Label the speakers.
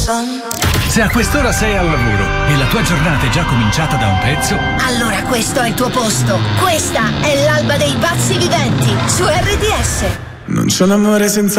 Speaker 1: Se a quest'ora sei al lavoro e la tua giornata è già cominciata da un pezzo,
Speaker 2: allora questo è il tuo posto. Questa è l'alba dei pazzi viventi su RDS.
Speaker 3: Non c'è un amore senza